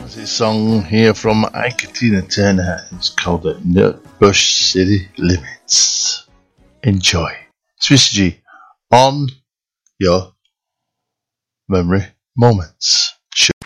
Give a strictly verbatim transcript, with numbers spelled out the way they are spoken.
This song here from Ike Tina Turner. It's called Nutbush City Limits. Enjoy. Swiss G on your memory moments.